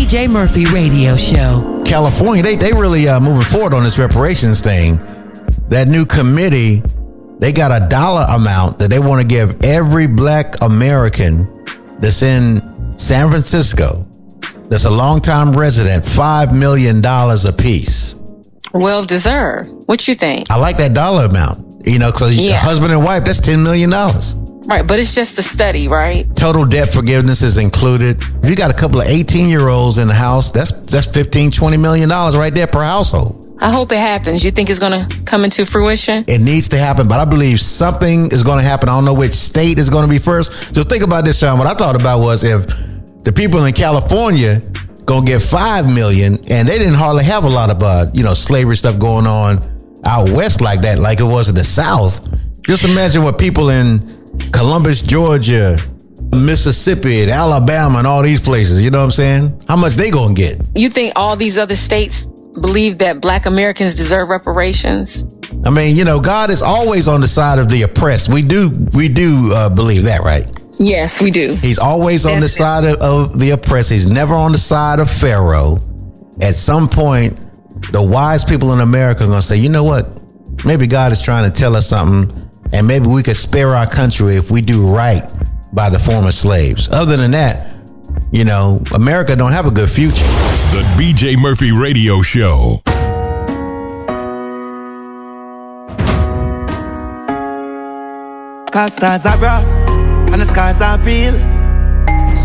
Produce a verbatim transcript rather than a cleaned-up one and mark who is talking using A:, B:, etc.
A: B J Murphy Radio Show.
B: California, they they really uh, moving forward on this reparations thing. That new committee, they got a dollar amount that they want to give every black American that's in San Francisco, that's a longtime resident, five million dollars apiece.
C: Well deserved. What you think?
B: I like that dollar amount. You know, because
C: Yeah.
B: husband and wife, that's ten million dollars.
C: Right, but it's just a study, right?
B: Total debt forgiveness is included. If you got a couple of eighteen-year-olds in the house, that's that's fifteen, twenty million dollars right there per household.
C: I hope it happens. You think it's going to come into fruition?
B: It needs to happen, but I believe something is going to happen. I don't know which state is going to be first. Just think about this, Sean. What I thought about was if the people in California going to get five million dollars and they didn't hardly have a lot of, uh, you know, slavery stuff going on out west like that, like it was in the South. Just imagine what people in Columbus, Georgia, Mississippi, and Alabama, and all these places, you know what I'm saying? How much they gonna get?
C: You think all these other states believe that black Americans deserve reparations?
B: I mean, you know, God is always on the side of the oppressed. We do, we do uh, believe that, right?
C: Yes, we do.
B: He's always on the side of, of the oppressed. He's never on the side of Pharaoh. At some point, the wise people in America are gonna say, you know what? Maybe God is trying to tell us something. And maybe we could spare our country if we do right by the former slaves. Other than that, you know, America don't have a good future.
D: The B J Murphy Radio Show.
E: Cause stars are brass and the skies are real.